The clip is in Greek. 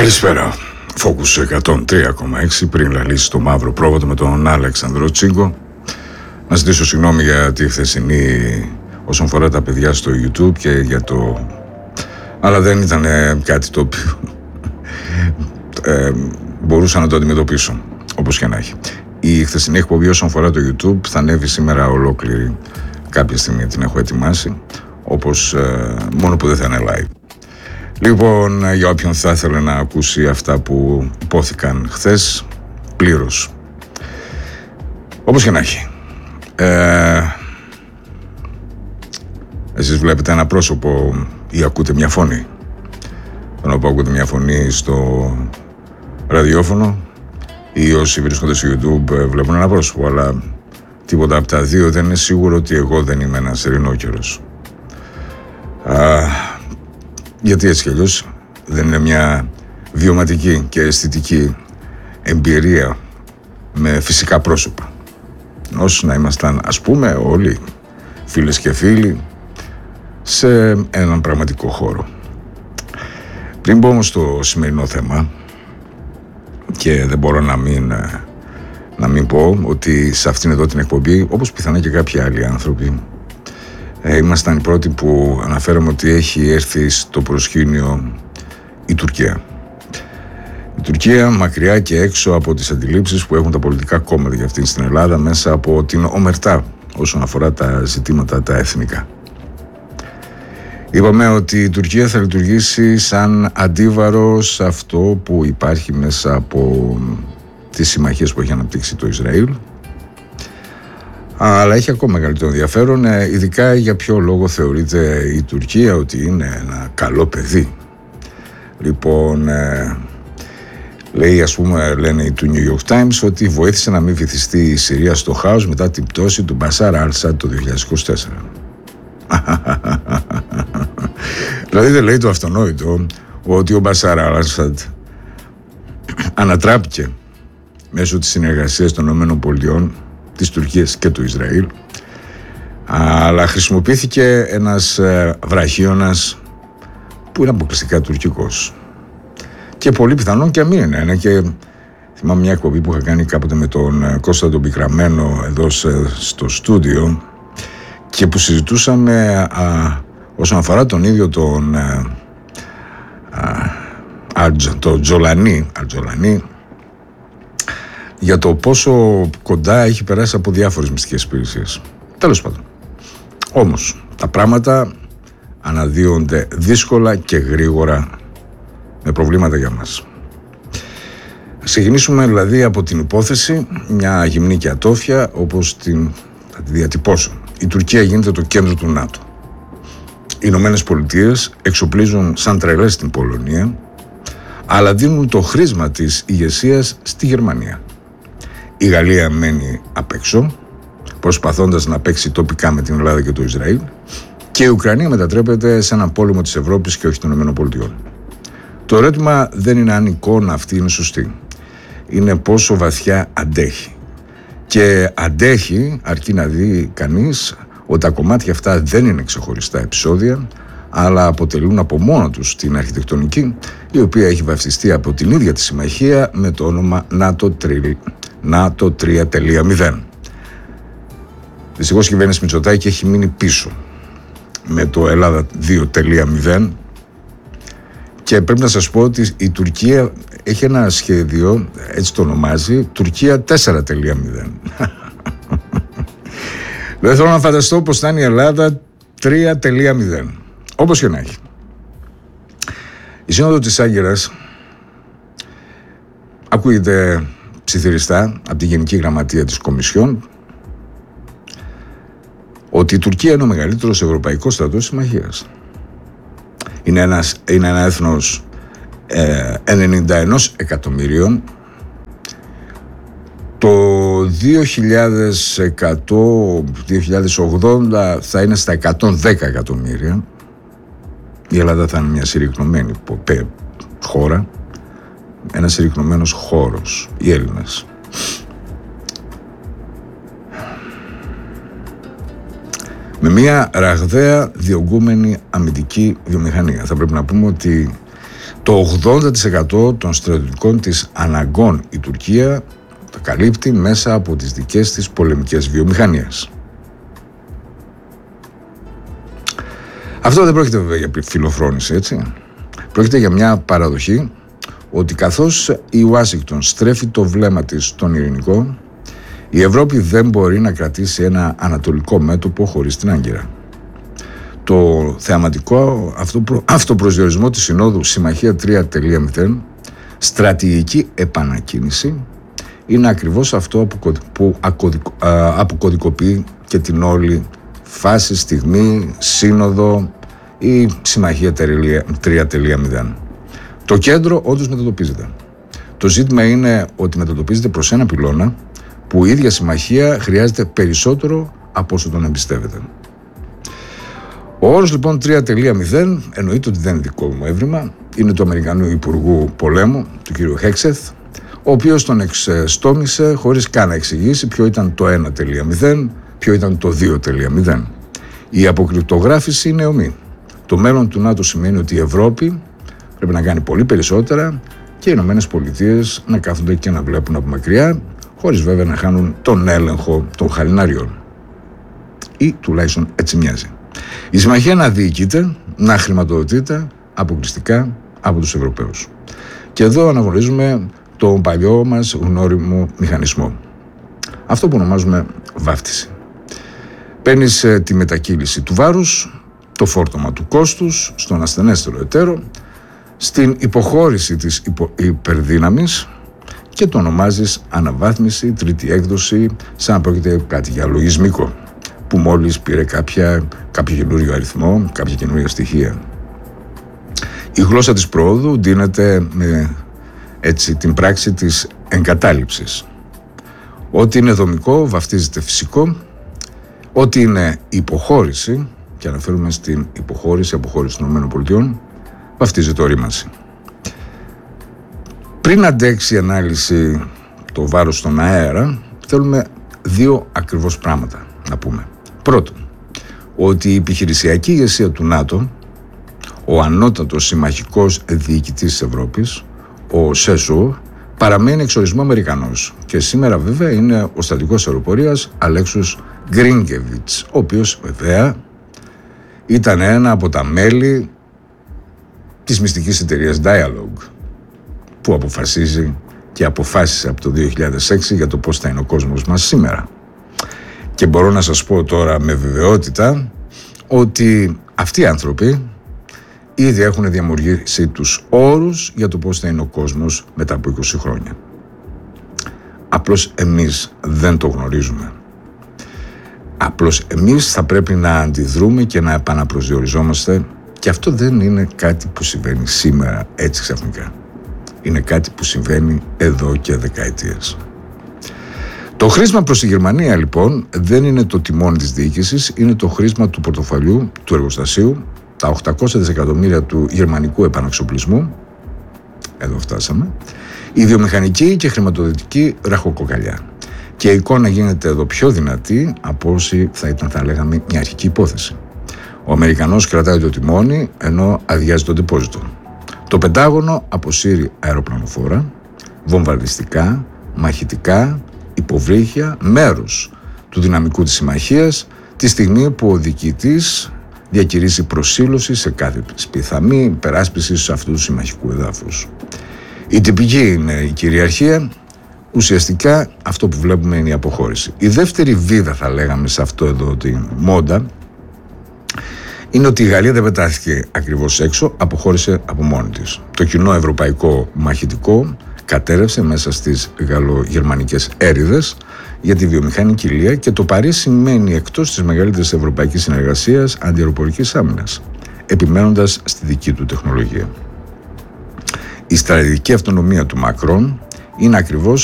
Καλησπέρα. Focus 103,6 πριν λαλήσει το μαύρο πρόβατο με τον Αλεξανδρό Τσίγκο. Να ζητήσω συγγνώμη για τη χθεσινή όσον αφορά τα παιδιά στο YouTube και για το... Αλλά δεν ήταν κάτι το οποίο μπορούσα να το αντιμετωπίσω, όπως και να έχει. Η χθεσινή εκπομπή όσον αφορά το YouTube θα ανέβει σήμερα ολόκληρη. Κάποια στιγμή την έχω ετοιμάσει, όπως μόνο που δεν θα είναι live. Λοιπόν, για όποιον θα ήθελε να ακούσει αυτά που υπόθηκαν χθες, πλήρως. Όπως και να έχει. Εσείς βλέπετε ένα πρόσωπο ή ακούτε μια φωνή. Ενώ που ακούτε μια φωνή στο ραδιόφωνο ή όσοι βρίσκονται στο YouTube βλέπουν ένα πρόσωπο, αλλά τίποτα από τα δύο δεν είναι σίγουρο ότι εγώ δεν είμαι ένας ειρηνόκερος. Γιατί έτσι κι αλλιώς δεν είναι μια βιωματική και αισθητική εμπειρία με φυσικά πρόσωπα. Όσο να ήμασταν, ας πούμε, όλοι φίλες και φίλοι σε έναν πραγματικό χώρο. Πριν πω όμως στο σημερινό θέμα, και δεν μπορώ να μην πω ότι σε αυτήν εδώ την εκπομπή, όπως πιθανά και κάποιοι άλλοι άνθρωποι, ήμασταν οι πρώτοι που αναφέραμε ότι έχει έρθει στο προσκήνιο η Τουρκία. Η Τουρκία μακριά και έξω από τις αντιλήψεις που έχουν τα πολιτικά κόμματα για αυτήν στην Ελλάδα, μέσα από την ομερτά όσον αφορά τα ζητήματα τα εθνικά. Είπαμε ότι η Τουρκία θα λειτουργήσει σαν αντίβαρο σε αυτό που υπάρχει μέσα από τις συμμαχίες που έχει αναπτύξει το Ισραήλ. Αλλά έχει ακόμα μεγαλύτερο ενδιαφέρον, ειδικά για ποιο λόγο θεωρείται η Τουρκία ότι είναι ένα καλό παιδί. Λοιπόν, λέει, ας πούμε, λένε του New York Times ότι βοήθησε να μην βυθιστεί η Συρία στο χάος μετά την πτώση του Μπασάρ Αλ-Ασάντ το 2024. Δηλαδή δεν λέει το αυτονόητο ότι ο Μπασάρ Αλ-Ασάντ ανατράπηκε μέσω της συνεργασίας των ΗΠΑ, της Τουρκίας και του Ισραήλ, αλλά χρησιμοποιήθηκε ένας βραχίωνας που είναι αποκλειστικά τουρκικός και πολύ πιθανόν και μην είναι. Και θυμάμαι μια εκπομπή που είχα κάνει κάποτε με τον Κώστα τον Πικραμένο εδώ στο στούντιο και που συζητούσαμε όσον αφορά τον ίδιο τον Τζολανί, για το πόσο κοντά έχει περάσει από διάφορες μυστικές υπηρεσίες. Τέλος πάντων. Όμως, τα πράγματα αναδύονται δύσκολα και γρήγορα με προβλήματα για μας. Ξεκινήσουμε δηλαδή από την υπόθεση, μια γυμνή και ατόφια, όπως θα τη διατυπώσω. Η Τουρκία γίνεται το κέντρο του ΝΑΤΟ. Οι Ηνωμένες Πολιτείες εξοπλίζουν σαν τρελές την Πολωνία, αλλά δίνουν το χρήσμα της ηγεσίας στη Γερμανία. Η Γαλλία μένει απ' έξω, προσπαθώντας να παίξει τοπικά με την Ελλάδα και το Ισραήλ, και η Ουκρανία μετατρέπεται σε έναν πόλεμο της Ευρώπης και όχι των ΗΠΑ. Το ερώτημα δεν είναι αν η εικόνα αυτή είναι σωστή. Είναι πόσο βαθιά αντέχει. Και αντέχει αρκεί να δει κανείς ότι τα κομμάτια αυτά δεν είναι ξεχωριστά επεισόδια, αλλά αποτελούν από μόνο τους την αρχιτεκτονική, η οποία έχει βαφτιστεί από την ίδια τη συμμαχία με το όνομα ΝΑΤΟ 3.0. Δυστυχώς η κυβέρνηση Μητσοτάκη έχει μείνει πίσω με το Ελλάδα 2.0 και πρέπει να σας πω ότι η Τουρκία έχει ένα σχέδιο, έτσι το ονομάζει, Τουρκία 4.0. Δεν θέλω να φανταστώ πως θα είναι η Ελλάδα 3.0. Όπως και να έχει. Η Σύνοδο της Άγκυρας ακούγεται ψιθυριστά από τη Γενική Γραμματεία της Κομισιόν ότι η Τουρκία είναι ο μεγαλύτερος ευρωπαϊκός στρατός συμμαχίας. Είναι ένα έθνος 91 εκατομμυρίων. Το 2080 θα είναι στα 110 εκατομμύρια. Η Ελλάδα θα είναι μια συρρυκνωμένη χώρα, ένας συρρυκνωμένος χώρος, οι Έλληνες. με μια ραγδαία διωγγούμενη αμυντική βιομηχανία. Θα πρέπει να πούμε ότι Το 80% των στρατιωτικών της αναγκών η Τουρκία τα καλύπτει μέσα από τις δικές της πολεμικές βιομηχανίες. Αυτό δεν πρόκειται βέβαια για φιλοφρόνηση, έτσι. Πρόκειται για μια παραδοχή ότι καθώς η Ουάσιγκτον στρέφει το βλέμμα της στον ειρηνικό, η Ευρώπη δεν μπορεί να κρατήσει ένα ανατολικό μέτωπο χωρίς την Άγκυρα. Το θεαματικό αυτοπροσδιορισμό της Συνόδου Συμμαχία 3.0, στρατηγική επανακίνηση, είναι ακριβώς αυτό που αποκωδικοποιεί και την όλη φάση, στιγμή, σύνοδο ή Συμμαχία 3.0. Το κέντρο όντως μετατοπίζεται. Το ζήτημα είναι ότι μετατοπίζεται προς ένα πυλώνα που η ίδια συμμαχία χρειάζεται περισσότερο από όσο τον εμπιστεύεται. Ο όρος λοιπόν 3.0 εννοείται ότι δεν είναι δικό μου έβριμα, είναι του Αμερικανού Υπουργού Πολέμου, του κ. Χέξεθ, ο οποίος τον εξστόμησε χωρίς καν να εξηγήσει ποιο ήταν το 1.0, ποιο ήταν το 2.0. Η αποκρυπτογράφηση είναι ομή. Το μέλλον του ΝΑΤΟ σημαίνει ότι η Ευρώπη πρέπει να κάνει πολύ περισσότερα και οι Ηνωμένες Πολιτείες να κάθονται και να βλέπουν από μακριά, χωρίς βέβαια να χάνουν τον έλεγχο των χαλινάριων. Ή τουλάχιστον έτσι μοιάζει. Η συμμαχία να διοικείται, να χρηματοδοτείται αποκλειστικά από τους Ευρωπαίους. Και εδώ αναγνωρίζουμε τον παλιό μας γνώριμο μηχανισμό. Αυτό που ονομάζουμε βάφτιση. Παίρνεις τη μετακύληση του βάρους, το φόρτωμα του κόστους στον ασθενέστερο εταίρο, στην υποχώρηση της υπερδύναμης και το ονομάζεις αναβάθμιση, τρίτη έκδοση, σαν να πρόκειται κάτι για λογισμικό, που μόλις πήρε κάποιο καινούριο αριθμό, κάποια καινούρια στοιχεία. Η γλώσσα της προόδου ντύνεται με την πράξη της εγκατάλειψης. Ό,τι είναι δομικό βαφτίζεται φυσικό, ό,τι είναι υποχώρηση, και αναφέρουμε στην αποχώρηση των ΗΠΑ, βαφτίζεται ορίμανση. Πριν αντέξει η ανάλυση το βάρος στον αέρα, θέλουμε δύο ακριβώς πράγματα να πούμε. Πρώτον, ότι η επιχειρησιακή ηγεσία του ΝΑΤΟ, ο ανώτατος συμμαχικός διοικητής της Ευρώπης, ο ΣΕΣΟ, παραμένει εξορισμό Αμερικανός και σήμερα βέβαια είναι ο στρατηγός αεροπορίας Αλέξος Γκρίνκεβιτς, ο οποίος βέβαια ήταν ένα από τα μέλη της μυστικής εταιρείας Dialogue, που αποφασίζει και αποφάσισε από το 2006 για το πώς θα είναι ο κόσμος μας σήμερα. Και μπορώ να σας πω τώρα με βεβαιότητα ότι αυτοί οι άνθρωποι ήδη έχουν διαμορφώσει τους όρους για το πώς θα είναι ο κόσμος μετά από 20 χρόνια. Απλώς εμείς δεν το γνωρίζουμε. Απλώς εμείς θα πρέπει να αντιδρούμε και να επαναπροσδιοριζόμαστε, και αυτό δεν είναι κάτι που συμβαίνει σήμερα έτσι ξαφνικά. Είναι κάτι που συμβαίνει εδώ και δεκαετίες. Το χρήσμα προς τη Γερμανία λοιπόν δεν είναι το τιμόνι της διοίκησης, είναι το χρήσμα του πορτοφαλιού, του εργοστασίου, τα 800 δισεκατομμύρια του γερμανικού επαναξοπλισμού, εδώ φτάσαμε, η βιομηχανική και χρηματοδοτική ραχοκοκαλιά. Και η εικόνα γίνεται εδώ πιο δυνατή από όσοι θα ήταν, θα λέγαμε, μια αρχική υπόθεση. Ο Αμερικανός κρατάει το τιμόνι ενώ αδειάζει το ντεπόζιτο. Το Πεντάγωνο αποσύρει αεροπλανοφόρα, βομβαρδιστικά, μαχητικά, υποβρύχια, μέρος του δυναμικού της συμμαχίας, τη στιγμή που ο διοικητής διακηρύσει προσήλωση σε κάθε πιθανή υπεράσπιση σε αυτού του συμμαχικού εδάφους. Η τυπική είναι η κυριαρχία, ουσιαστικά αυτό που βλέπουμε είναι η αποχώρηση. Η δεύτερη βίδα, θα λέγαμε, σε αυτό εδώ τη μόντα, είναι ότι η Γαλλία δεν πετάθηκε ακριβώς έξω, αποχώρησε από μόνη της. Το κοινό ευρωπαϊκό μαχητικό κατέρευσε μέσα στις γαλλογερμανικές έρηδες για τη βιομηχανική κοιλία και το Παρίσι μένει εκτός της μεγαλύτερης ευρωπαϊκής συνεργασίας αντιαεροπορικής άμυνας, επιμένοντας στη δική του τεχνολογία. Η στρατηγική αυτονομία του Μακρόν είναι ακριβώς